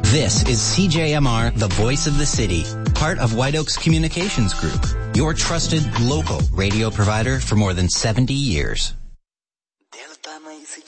This is CJMR, the voice of the city, part of White Oaks Communications Group, your trusted local radio provider for more than 70 years.